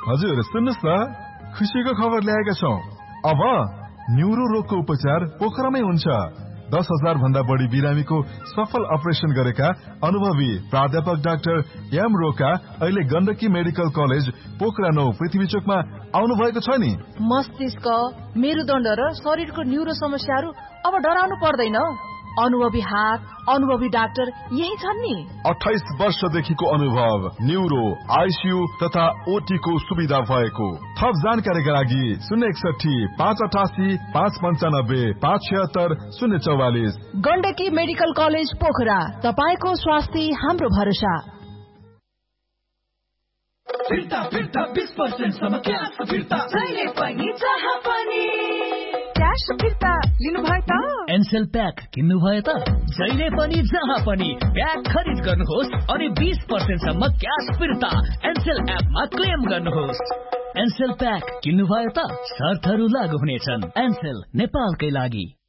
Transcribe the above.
हजुर सुन्नुस् न, खुसीको खबर ल्याएका छौं। अब न्युरो रोगको उपचार पोखरामै हुन्छ। 10,000 भन्दा बढी बिरामीको सफल अपरेसन गरेका अनुभवी प्राध्यापक डाक्टर एम रोका अहिले गण्डकी मेडिकल कलेज पोखरा 9 पृथ्वी चोकमा आउनु भएको छ नि। मस्तिष्क, मेरुदण्ड र शरीरको न्युरो समस्याहरू अब डराउनु पर्दैन। अनुभवी हात, अनुभवी डाक्टर यही छन् नि। 28 वर्षदेखिको अनुभव, न्युरो, आइसियु तथा ओटी को सुविधा भएको। थप जानकारीका लागि 061 588 595 576 044। गण्डकी मेडिकल कलेज पोखरा, तपाईको स्वास्थ्य हाम्रो भरोसा। फिर्ता 20% सम्म क्यास फिर्ता, जहिले पनि जहाँ पनि क्यास फिर्ता लिनुभयो त। एनसेल प्याक किन्नु भयो त, जहिले पनि जहाँ पनि प्याक खरिद गर्नुहोस् अनि 20% सम्म क्यास फिर्ता एनसेल एपमा क्लेम गर्नुहोस्। एनसेल प्याक किन्नु भयो त, शर्तहरू लागू हुनेछन्। एनसेल नेपालकै लागि।